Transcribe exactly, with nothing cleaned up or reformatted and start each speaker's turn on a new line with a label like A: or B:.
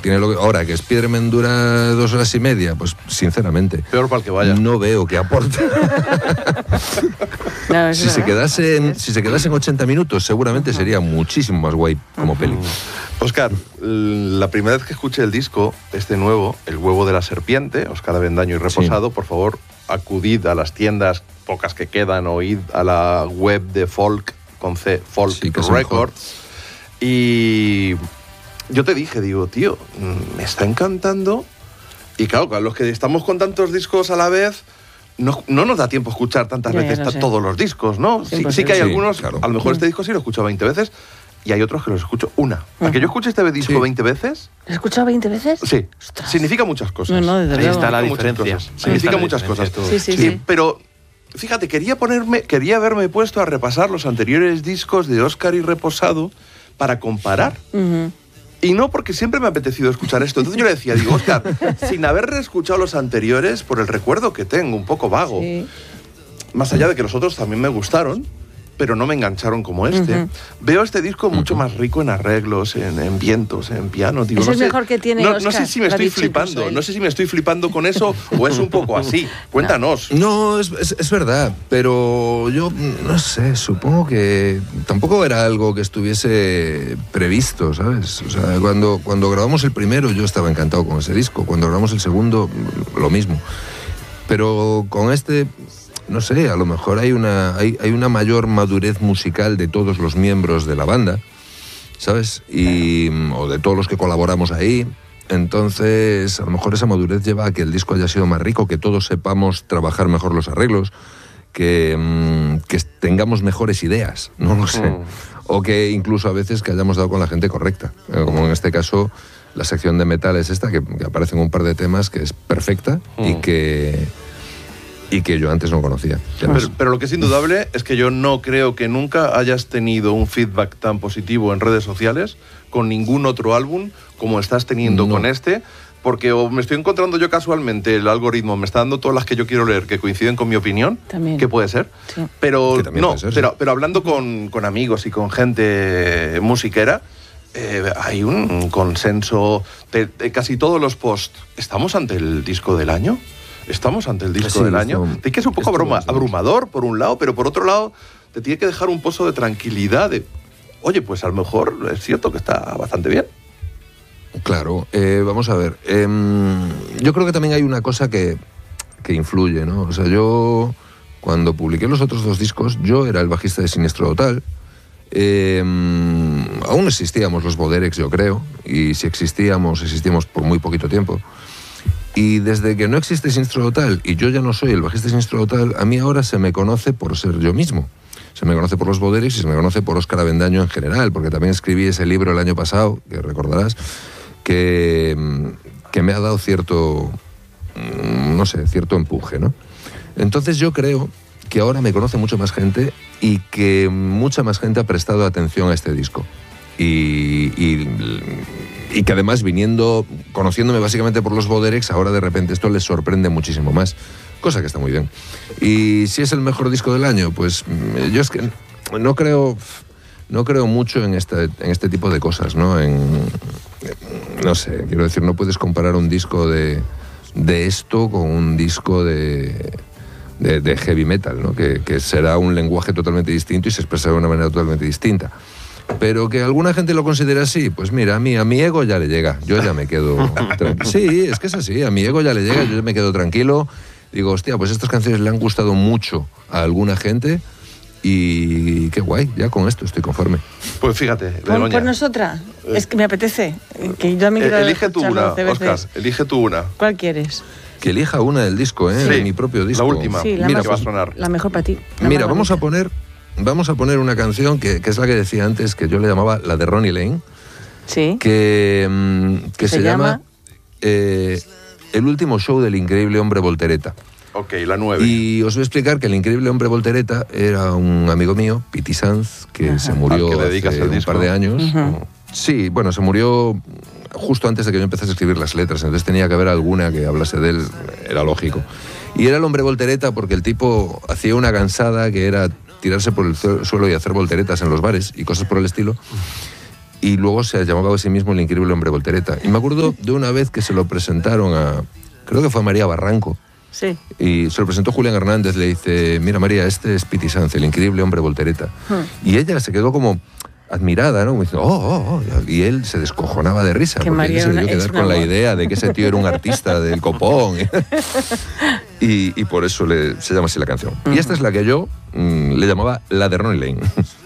A: tiene lo que, ahora que Spider-Man dura dos horas y media, pues sinceramente
B: peor para el que vaya.
A: No veo que aporte. No, si, se quedase en, si se quedase en ochenta minutos, seguramente uh-huh. sería muchísimo más guay como uh-huh. peli.
B: Óscar, la primera vez que escuché el disco, este nuevo, El huevo de la serpiente, Óscar Avendaño y Reposado, sí. por favor, acudid a las tiendas, pocas que quedan, o id a la web de Folk, con C, Folk sí, Records. Y yo te dije, digo, tío, me está encantando. Y claro, a los que estamos con tantos discos a la vez, no, no nos da tiempo a escuchar tantas ya, veces ya todos los discos, ¿no? Sí, sí que hay sí, algunos, claro. a lo mejor sí. este disco sí lo he escuchado veinte veces, y hay otros que los escucho una. Uh-huh. ¿A que yo escuche este disco sí. veinte veces?
C: ¿Lo he escuchado veinte veces?
B: Sí. Ostras. Significa muchas cosas.
C: No, no, desde
D: Ahí
C: luego.
D: está la diferencia.
B: Cosas. Significa muchas cosas.
C: Sí, sí, sí.
B: sí. Pero, fíjate, quería ponerme, quería haberme puesto a repasar los anteriores discos de Óscar y Reposado para comparar. Uh-huh. Y no porque siempre me ha apetecido escuchar esto. Entonces yo le decía, digo, Óscar, sin haber reescuchado los anteriores, por el recuerdo que tengo, un poco vago, sí. más allá de que los otros también me gustaron, pero no me engancharon como este. Uh-huh. Veo este disco mucho más rico en arreglos, en, en vientos, en piano. Digo,
C: es
B: no
C: el
B: sé,
C: mejor que tiene
B: no,
C: Óscar.
B: No sé si me estoy flipando, no sé si me estoy flipando con eso o es un poco así. Cuéntanos.
A: No, es, es, es verdad, pero yo no sé, supongo que tampoco era algo que estuviese previsto, ¿sabes? O sea, cuando, cuando grabamos el primero yo estaba encantado con ese disco, cuando grabamos el segundo lo mismo. Pero con este... No sé, a lo mejor hay una, hay, hay una mayor madurez musical de todos los miembros de la banda, ¿sabes? Y, o de todos los que colaboramos ahí. Entonces, a lo mejor esa madurez lleva a que el disco haya sido más rico, que todos sepamos trabajar mejor los arreglos, que, que tengamos mejores ideas, no lo sé. Mm. O que incluso a veces que hayamos dado con la gente correcta. Como en este caso, la sección de metal es esta, que, que aparece en un par de temas, que es perfecta mm. y que... y que yo antes no conocía.
B: Pero, pero lo que es indudable es que yo no creo que nunca hayas tenido un feedback tan positivo en redes sociales con ningún otro álbum como estás teniendo no. con este, porque o me estoy encontrando yo casualmente, el algoritmo me está dando todas las que yo quiero leer que coinciden con mi opinión, también. que puede ser, sí. pero no, puede ser, pero, sí. pero hablando con, con amigos y con gente musiquera, eh, hay un consenso de, de casi todos los posts. ¿Estamos ante el disco del año? Estamos ante el disco sí, del año. Esto, de que es un poco abruma, abrumador, por un lado, pero por otro lado, te tiene que dejar un pozo de tranquilidad. De, oye, pues a lo mejor es cierto que está bastante bien.
A: Claro, eh, vamos a ver. Eh, yo creo que también hay una cosa que, que influye, ¿no? O sea, yo, cuando publiqué los otros dos discos, yo era el bajista de Siniestro Total. Eh, aún existíamos los Boderex, yo creo, y si existíamos, existíamos por muy poquito tiempo. Y desde que no existe Siniestro Total y yo ya no soy el bajista de Siniestro Total, a mí ahora se me conoce por ser yo mismo. Se me conoce por los Boderex y se me conoce por Óscar Avendaño en general, porque también escribí ese libro el año pasado, que recordarás, que, que me ha dado cierto, no sé, cierto empuje, ¿no? Entonces yo creo que ahora me conoce mucho más gente y que mucha más gente ha prestado atención a este disco. Y... y Y que además, viniendo, conociéndome básicamente por los Boderex, ahora de repente esto les sorprende muchísimo más. Cosa que está muy bien. Y si es el mejor disco del año, pues yo es que no creo, no creo mucho en este, en este tipo de cosas, ¿no? En, no sé, quiero decir, no puedes comparar un disco de, de esto con un disco de, de, de heavy metal, ¿no? Que, que será un lenguaje totalmente distinto y se expresará de una manera totalmente distinta. Pero que alguna gente lo considere así, pues mira, a mí, a mi ego ya le llega, yo ya me quedo tranquilo. Sí, es que es así, a mi ego ya le llega, yo ya me quedo tranquilo. Digo, hostia, pues estas canciones le han gustado mucho a alguna gente y qué guay, ya con esto estoy conforme.
B: Pues fíjate,
C: Pon, ponnos otra, eh, es que me apetece, que yo también quiero
B: eh, Elige tú una, Óscar, elige tú una.
C: ¿Cuál quieres?
A: Que elija una del disco, ¿eh? Sí, de mi propio disco.
B: La última,
C: sí, la
B: mira,
C: más,
B: que va a sonar.
C: La mejor para ti.
A: Mira, vamos bonita. a poner... Vamos a poner una canción que, que es la que decía antes, que yo le llamaba la de Ronnie Lane.
C: Sí.
A: Que, que se, se llama, llama eh, El último show del increíble hombre voltereta.
B: Ok, la nueve.
A: Y os voy a explicar que el increíble hombre voltereta era un amigo mío, Piti Sanz, que Ajá. se murió que hace un par de años. Uh-huh. Sí, bueno, se murió justo antes de que yo empezase a escribir las letras, entonces tenía que haber alguna que hablase de él, era lógico. Y era el hombre voltereta porque el tipo hacía una cansada que era tirarse por el suelo y hacer volteretas en los bares y cosas por el estilo. y luego se llamaba a sí mismo El Increíble Hombre Voltereta. Y me acuerdo de una vez que se lo presentaron a, creo que fue a María Barranco,
C: Sí.
A: y se lo presentó Julián Hernández, le dice, mira María, este es Piti Sanz, El Increíble Hombre Voltereta.
C: Hmm.
A: Y ella se quedó como admirada, ¿no? Como diciendo, oh, oh, oh, y él se descojonaba de risa,
C: Que
A: porque
C: María
A: él se
C: una-
A: debió
C: es
A: quedar
C: un
A: con la
C: amor.
A: idea de que ese tío era un artista del copón. y, y por eso le, se llama así la canción. Y esta es la que yo mm, le llamaba la de Ronnie Lane.